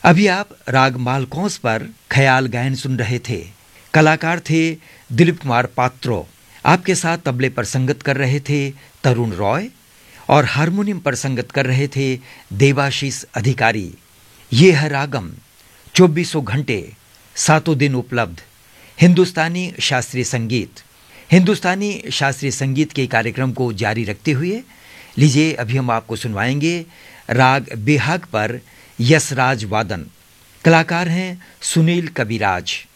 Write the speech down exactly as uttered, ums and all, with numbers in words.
अभी आप राग मालकौंस पर ख्याल गायन सुन रहे थे। कलाकार थे दिलीप कुमार पात्रो। आपके साथ तबले पर संगत कर रहे थे तरुण रॉय और हारमोनियम पर संगत कर रहे थे देवाशीष अधिकारी। ये है रागम, चौबीसों घंटे सातों दिन उपलब्ध हिंदुस्तानी शास्त्रीय संगीत। हिंदुस्तानी शास्त्रीय संगीत के कार्यक्रम को जारी रखते हुए लीजिए अभी हम आपको सुनवाएंगे राग बेहाग पर यशराज वादन। कलाकार हैं सुनील कविराज।